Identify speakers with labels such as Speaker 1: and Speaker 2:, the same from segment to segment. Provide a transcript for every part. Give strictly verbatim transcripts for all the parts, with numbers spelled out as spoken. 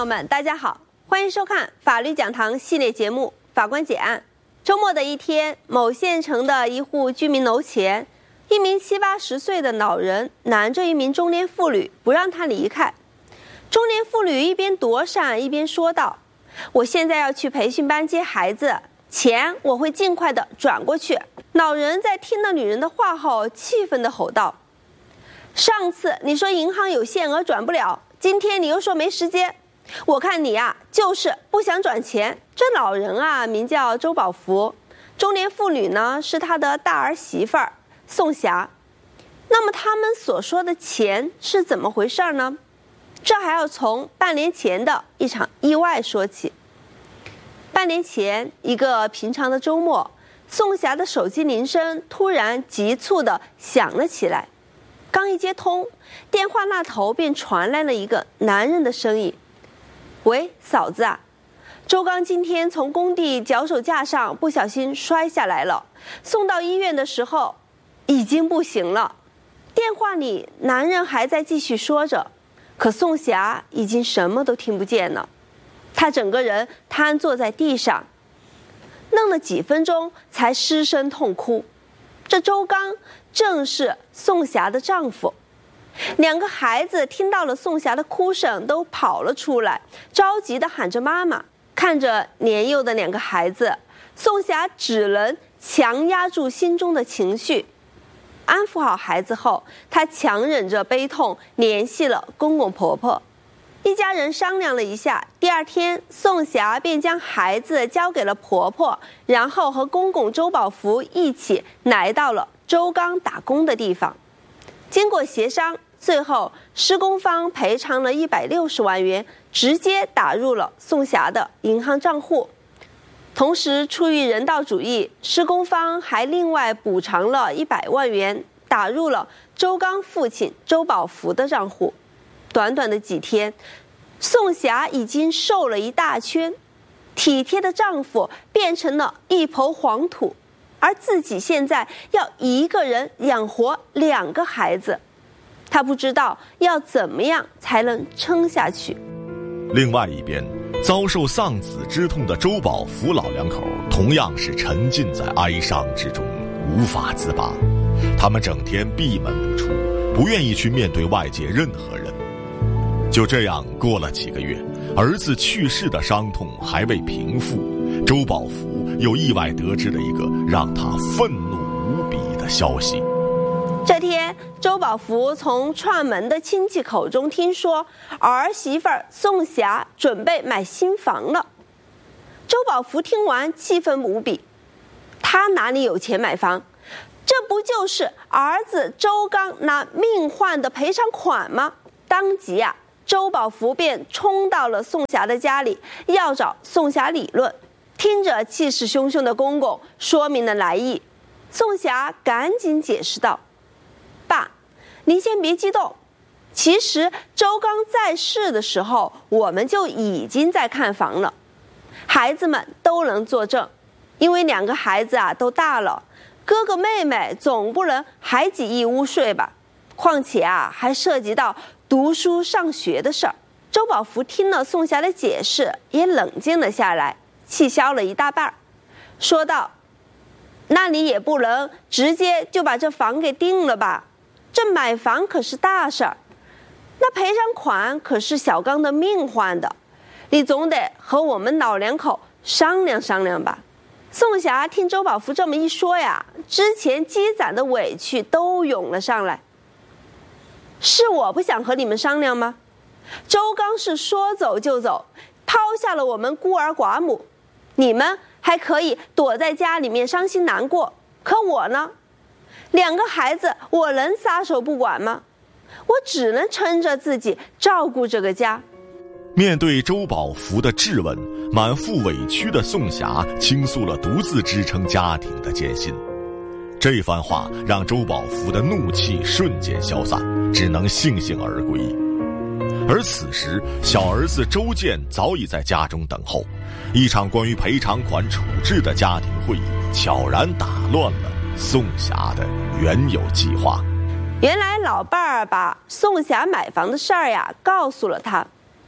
Speaker 1: 友们，大家好，欢迎收看法律讲堂系列节目《法官解案》。周末的一天，某县城的一户居民楼前，一名七八十岁的老人拦着一名中年妇女，不让她离开。中年妇女一边躲闪一边说道：“我现在要去培训班接孩子，钱我会尽快的转过去。”老人在听了女人的话后，气愤地吼道：“上次你说银行有限额转不了，今天你又说没时间，我看你啊就是不想转钱。”这老人啊名叫周宝福，中年妇女呢是他的大儿媳妇儿宋霞。那么他们所说的钱是怎么回事呢？这还要从半年前的一场意外说起。半年前一个平常的周末，宋霞的手机铃声突然急促地响了起来。刚一接通，电话那头便传来了一个男人的声音：“喂，嫂子啊，周刚今天从工地脚手架上不小心摔下来了，送到医院的时候已经不行了。”电话里男人还在继续说着，可宋霞已经什么都听不见了。她整个人瘫坐在地上，愣了几分钟才失声痛哭。这周刚正是宋霞的丈夫。两个孩子听到了宋霞的哭声，都跑了出来，着急地喊着妈妈。看着年幼的两个孩子，宋霞只能强压住心中的情绪。安抚好孩子后，她强忍着悲痛联系了公公婆婆。一家人商量了一下，第二天宋霞便将孩子交给了婆婆，然后和公公周宝福一起来到了周刚打工的地方。经过协商，最后施工方赔偿了一百六十万元，直接打入了宋霞的银行账户。同时出于人道主义，施工方还另外补偿了一百万元，打入了周刚父亲周宝福的账户。短短的几天，宋霞已经瘦了一大圈，体贴的丈夫变成了一抔黄土，而自己现在要一个人养活两个孩子，她不知道要怎么样才能撑下去。
Speaker 2: 另外一边，遭受丧子之痛的周宝福老两口同样是沉浸在哀伤之中，无法自拔。他们整天闭门不出，不愿意去面对外界任何人。就这样过了几个月，儿子去世的伤痛还未平复，周宝福又意外得知了一个让他愤怒无比的消息。
Speaker 1: 这天，周宝福从串门的亲戚口中听说儿媳妇宋霞准备买新房了。周宝福听完气愤无比，他哪里有钱买房？这不就是儿子周刚拿命换的赔偿款吗？当即啊，周宝福便冲到了宋霞的家里，要找宋霞理论。听着气势汹汹的公公说明了来意，宋霞赶紧解释道：“爸，您先别激动，其实周刚在世的时候，我们就已经在看房了，孩子们都能作证。因为两个孩子啊都大了，哥哥妹妹总不能还挤一屋睡吧？况且啊，还涉及到读书上学的事儿。”周宝福听了宋霞的解释，也冷静了下来，气消了一大半，说道：“那你也不能直接就把这房给定了吧？这买房可是大事儿，那赔偿款可是小刚的命换的，你总得和我们老两口商量商量吧。”宋霞听周宝福这么一说呀，之前积攒的委屈都涌了上来。是我不想和你们商量吗？周刚是说走就走，抛下了我们孤儿寡母，你们还可以躲在家里面伤心难过，可我呢？两个孩子我能撒手不管吗？我只能撑着自己照顾这个家。
Speaker 2: 面对周宝福的质问，满腹委屈的宋霞倾诉了独自支撑家庭的艰辛。这番话让周宝福的怒气瞬间消散，只能悻悻而归。而此时，小儿子周健早已在家中等候。一场关于赔偿款处置的家庭会议悄然打乱了宋霞的原有计划。
Speaker 1: 原来老伴儿把宋霞买房的事儿呀告诉了他。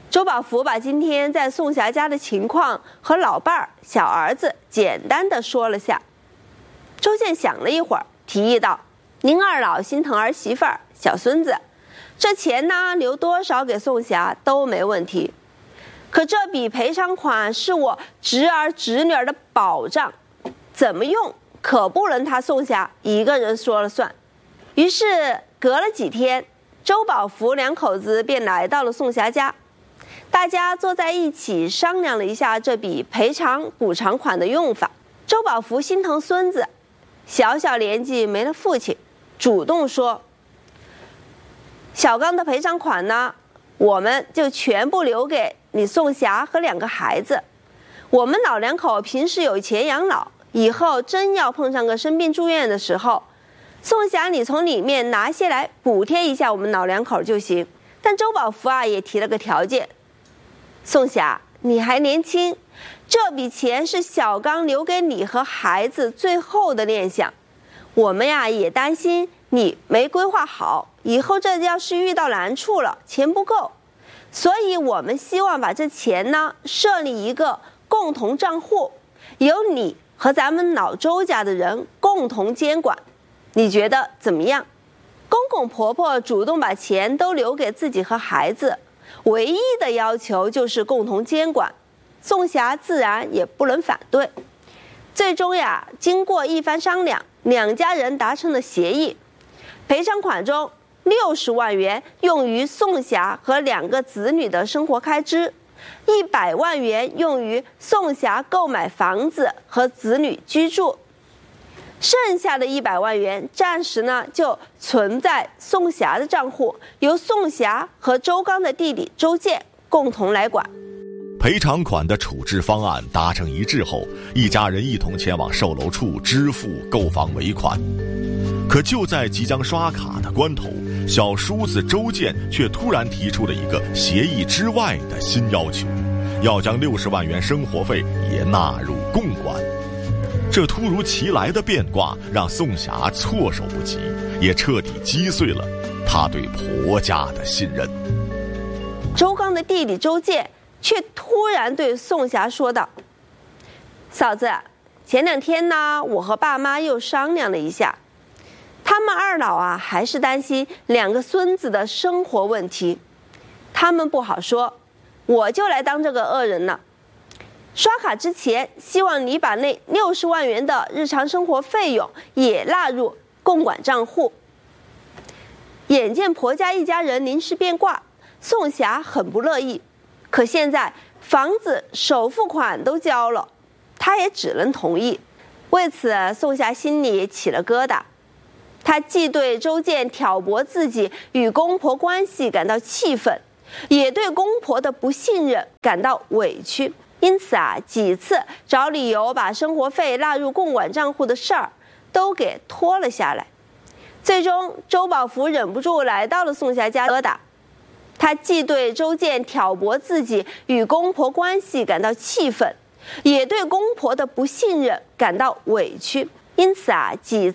Speaker 1: 周宝福把今天在宋霞家的情况和老伴儿、小儿子简单的说了下。周建想了一会儿，提议道：“您二老心疼儿媳妇儿、小孙子，这钱呢留多少给宋霞都没问题。可这笔赔偿款是我侄儿侄女儿的保障，怎么用可不能他宋霞一个人说了算。”于是隔了几天，周宝福两口子便来到了宋霞家，大家坐在一起商量了一下这笔赔偿补偿款的用法。周宝福心疼孙子，小小年纪没了父亲，主动说：“小刚的赔偿款呢，我们就全部留给你宋霞和两个孩子。我们老两口平时有钱养老，以后真要碰上个生病住院的时候，宋霞你从里面拿些来补贴一下我们老两口就行。”但周宝福啊也提了个条件：“宋霞，你还年轻，这笔钱是小刚留给你和孩子最后的念想。我们呀也担心你没规划好，以后这要是遇到难处了，钱不够，所以我们希望把这钱呢设立一个共同账户，由你和咱们老周家的人共同监管，你觉得怎么样？”公公婆婆主动把钱都留给自己和孩子，唯一的要求就是共同监管，宋霞自然也不能反对。最终呀，经过一番商量，两家人达成了协议，赔偿款中六十万元用于宋霞和两个子女的生活开支，一百万元用于宋霞购买房子和子女居住，剩下的一百万元暂时呢就存在宋霞的账户，由宋霞和周刚的弟弟周建共同来管。
Speaker 2: 赔偿款的处置方案达成一致后，一家人一同前往售楼处支付购房尾款。可就在即将刷卡的关头，小叔子周建却突然提出了一个协议之外的新要求，要将六十万元生活费也纳入共管。这突如其来的变卦让宋霞措手不及，也彻底击碎了她对婆家的信任。
Speaker 1: 周刚的弟弟周建却突然对宋霞说道：“嫂子，前两天呢，我和爸妈又商量了一下，他们二老啊还是担心两个孙子的生活问题，他们不好说，我就来当这个恶人了。刷卡之前，希望你把那六十万元的日常生活费用也纳入共管账户。”眼见婆家一家人临时变卦，宋霞很不乐意，可现在房子首付款都交了，她也只能同意。为此，宋霞心里起了疙瘩，她既对周建挑拨自己与公婆关系感到气愤，也对公婆的不信任感到委屈。因此啊，几次找理由把生活费纳入共管账户的事儿都给拖了下来。最终，周宝福忍不住来到了宋霞家疙瘩。他既对周建挑拨自己与公婆关系感到气愤，也对公婆的不信任感到委屈。因此啊，几